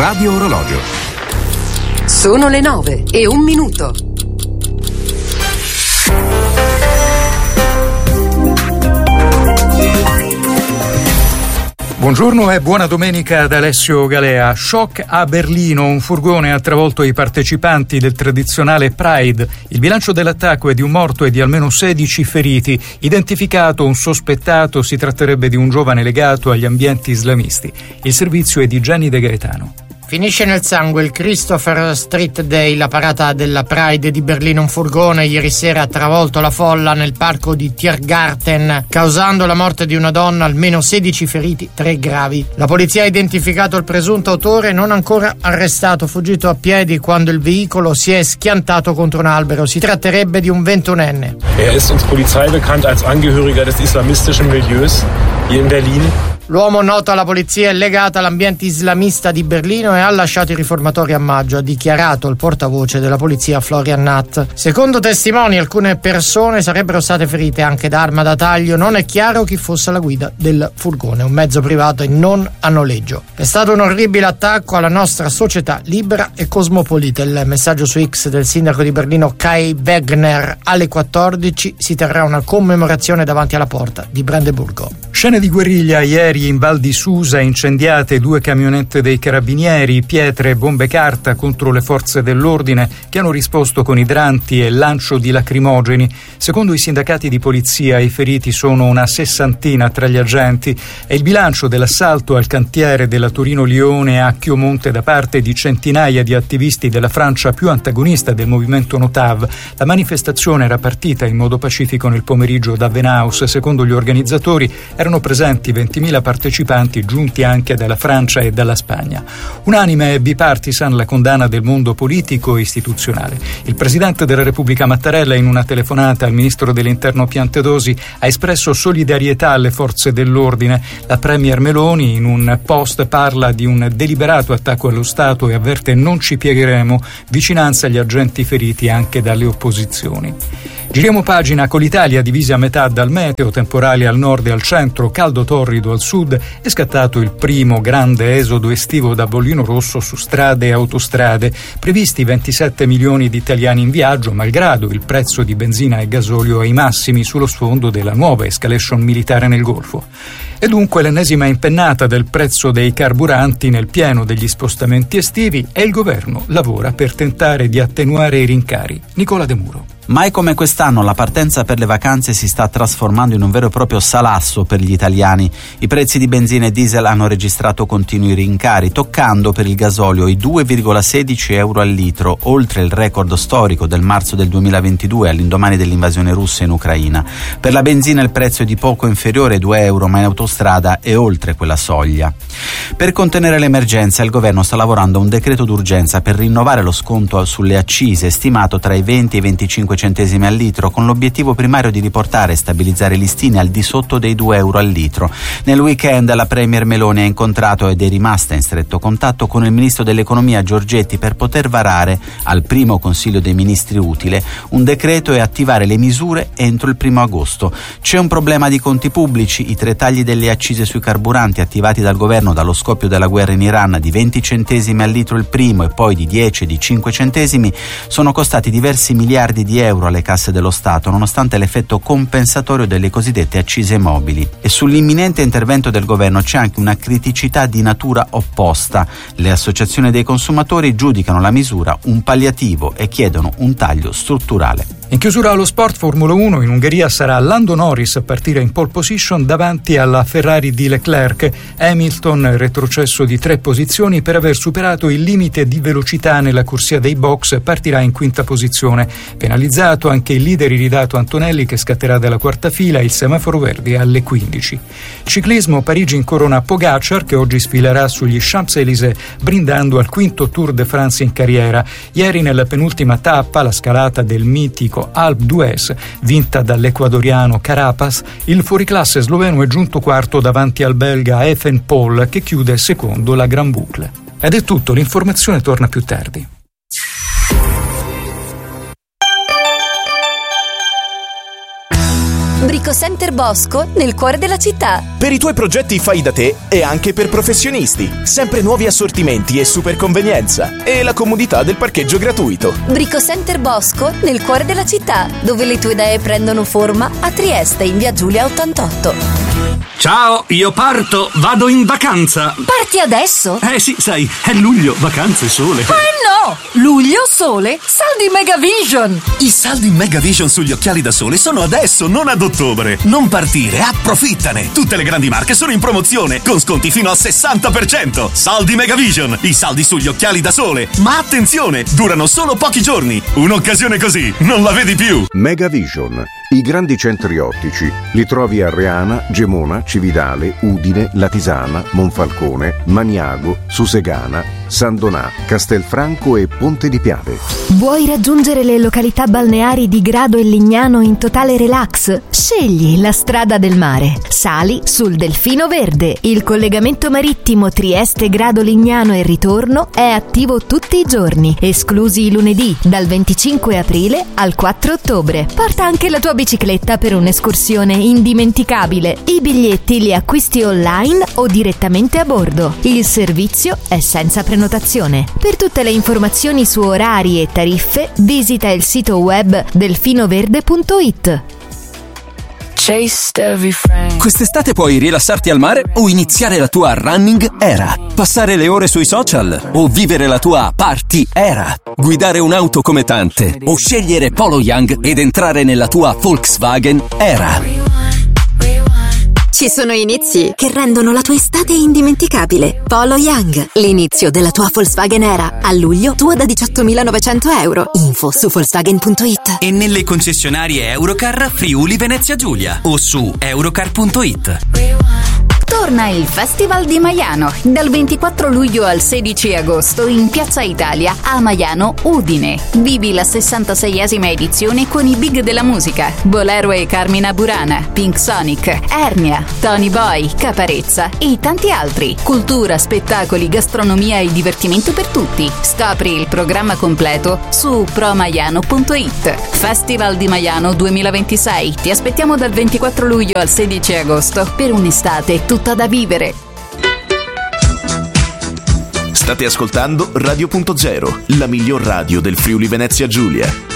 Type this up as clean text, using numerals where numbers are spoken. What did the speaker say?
Radio Orologio. Sono le 9:01. Buongiorno e buona domenica da Alessio Galea. Shock a Berlino, un furgone ha travolto i partecipanti del tradizionale Pride. Il bilancio dell'attacco è di un morto e di almeno 16 feriti. Identificato un sospettato, si tratterebbe di un giovane legato agli ambienti islamisti. Il servizio è di Gianni De Gaetano. Finisce nel sangue il Christopher Street Day, la parata della Pride di Berlino. Un furgone ieri sera ha travolto la folla nel parco di Tiergarten, causando la morte di una donna, almeno 16 feriti, 3 gravi. La polizia ha identificato il presunto autore, non ancora arrestato, fuggito a piedi quando il veicolo si è schiantato contro un albero. Si tratterebbe di un 21enne. Ist uns Polizei bekannt als Angehöriger des islamistischen Milieus hier in Berlin. L'uomo, noto alla polizia, è legato all'ambiente islamista di Berlino e ha lasciato i riformatori a maggio, ha dichiarato il portavoce della polizia Florian Natt. Secondo testimoni, alcune persone sarebbero state ferite anche da arma da taglio. Non è chiaro chi fosse alla guida del furgone, un mezzo privato e non a noleggio. È stato un orribile attacco alla nostra società libera e cosmopolita. Il messaggio su X del sindaco di Berlino Kai Wegner. Alle 14 si terrà una commemorazione davanti alla porta di Brandeburgo. Scene di guerriglia ieri in Val di Susa, incendiate 2 camionette dei carabinieri, pietre e bombe carta contro le forze dell'ordine che hanno risposto con idranti e lancio di lacrimogeni. Secondo i sindacati di polizia i feriti sono una 60 tra gli agenti e il bilancio dell'assalto al cantiere della Torino-Lione a Chiomonte da parte di centinaia di attivisti della Francia più antagonista del movimento Notav. La manifestazione era partita in modo pacifico nel pomeriggio da Venaus. Secondo gli organizzatori erano presenti 20.000 partecipanti giunti anche dalla Francia e dalla Spagna. Unanime e bipartisan la condanna del mondo politico e istituzionale. Il presidente della Repubblica Mattarella, in una telefonata al ministro dell'Interno Piantedosi, ha espresso solidarietà alle forze dell'ordine. La premier Meloni in un post parla di un deliberato attacco allo Stato e avverte: non ci piegheremo, vicinanza agli agenti feriti anche dalle opposizioni. Giriamo pagina con l'Italia divisa a metà dal meteo, temporali al nord e al centro, caldo torrido al sud. È scattato il primo grande esodo estivo da bollino rosso su strade e autostrade. Previsti 27 milioni di italiani in viaggio, malgrado il prezzo di benzina e gasolio ai massimi sullo sfondo della nuova escalation militare nel Golfo. E dunque l'ennesima impennata del prezzo dei carburanti nel pieno degli spostamenti estivi e il governo lavora per tentare di attenuare i rincari. Nicola De Muro. Mai come quest'anno la partenza per le vacanze si sta trasformando in un vero e proprio salasso per gli italiani. I prezzi di benzina e diesel hanno registrato continui rincari, toccando per il gasolio i 2,16 euro al litro, oltre il record storico del marzo del 2022 all'indomani dell'invasione russa in Ucraina. Per la benzina il prezzo è di poco inferiore ai 2 euro, ma in autostrada è oltre quella soglia. Per contenere l'emergenza il governo sta lavorando a un decreto d'urgenza per rinnovare lo sconto sulle accise stimato tra i 20 e i 25 centesimi al litro, con l'obiettivo primario di riportare e stabilizzare i listini al di sotto dei 2 euro al litro. Nel weekend la premier Meloni ha incontrato ed è rimasta in stretto contatto con il ministro dell'economia Giorgetti per poter varare al primo Consiglio dei Ministri utile un decreto e attivare le misure entro il 1 agosto. C'è un problema di conti pubblici: i 3 tagli delle accise sui carburanti attivati dal governo dallo scoppio della guerra in Iran di 20 centesimi al litro il primo e poi di 10 e di 5 centesimi sono costati diversi miliardi di euro alle casse dello Stato, nonostante l'effetto compensatorio delle cosiddette accise mobili. E sull'imminente intervento del governo c'è anche una criticità di natura opposta. Le associazioni dei consumatori giudicano la misura un palliativo e chiedono un taglio strutturale. In chiusura allo sport, Formula 1, in Ungheria sarà Lando Norris a partire in pole position davanti alla Ferrari di Leclerc. Hamilton retrocesso di 3 posizioni per aver superato il limite di velocità nella corsia dei box, partirà in 5ª posizione. Penalizzato anche il leader iridato Antonelli, che scatterà dalla 4ª fila, il semaforo verde alle 15. Ciclismo, Parigi incorona Pogacar, che oggi sfilerà sugli Champs-Élysées brindando al 5º Tour de France in carriera. Ieri nella penultima tappa, la scalata del mitico Alpe d'Huez, vinta dall'ecuadoriano Carapaz, il fuoriclasse sloveno è giunto 4º davanti al belga Ethan Paul, che chiude secondo la Gran Boucle. Ed è tutto, l'informazione torna più tardi. Bricocenter Bosco, nel cuore della città. Per i tuoi progetti fai da te e anche per professionisti. Sempre nuovi assortimenti e super convenienza. E la comodità del parcheggio gratuito. Bricocenter Bosco, nel cuore della città, dove le tue idee prendono forma, a Trieste, in via Giulia 88. Ciao, io parto, vado in vacanza. Parti adesso? Sì, sai, è luglio, vacanze, sole. No! Luglio, sole, saldi Megavision! I saldi Megavision sugli occhiali da sole sono adesso, non ad ottobre. Non partire, approfittane! Tutte le grandi marche sono in promozione, con sconti fino al 60%. Saldi Megavision, i saldi sugli occhiali da sole. Ma attenzione, durano solo pochi giorni. Un'occasione così, non la vedi più. Megavision. I grandi centri ottici li trovi a Reana, Gemona, Cividale, Udine, Latisana, Monfalcone, Maniago, Susegana, San Donà, Castelfranco e Ponte di Piave. Vuoi raggiungere le località balneari di Grado e Lignano in totale relax? Scegli la strada del mare. Sali sul Delfino Verde. Il collegamento marittimo Trieste-Grado-Lignano e ritorno è attivo tutti i giorni, esclusi i lunedì, dal 25 aprile al 4 ottobre. Porta anche la tua bicicletta per un'escursione indimenticabile. I biglietti li acquisti online o direttamente a bordo. Il servizio è senza prenotazione. Per tutte le informazioni su orari e tariffe, visita il sito web delfinoverde.it. Quest'estate puoi rilassarti al mare o iniziare la tua running era, passare le ore sui social o vivere la tua party era, guidare un'auto come tante o scegliere Polo Young ed entrare nella tua Volkswagen era. Ci sono inizi che rendono la tua estate indimenticabile. Polo Young, l'inizio della tua Volkswagen Era. A luglio, tua da 18.900 euro. Info su Volkswagen.it. E nelle concessionarie Eurocar Friuli Venezia Giulia o su eurocar.it. Torna il Festival di Maiano dal 24 luglio al 16 agosto in Piazza Italia a Maiano, Udine. Vivi la 66esima edizione con i big della musica: Bolero e Carmina Burana, Pink Sonic, Ernia, Tony Boy, Caparezza e tanti altri. Cultura, spettacoli, gastronomia e divertimento per tutti. Scopri il programma completo su promaiano.it. Festival di Maiano 2026. Ti aspettiamo dal 24 luglio al 16 agosto per un'estate tutta da vivere. State ascoltando Radio.0, la miglior radio del Friuli Venezia Giulia.